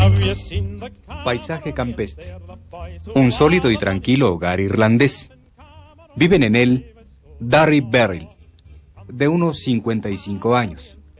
Paisaje campestre. Un sólido y tranquilo hogar irlandés. Viven en él Darry Beryl, de unos 55 años,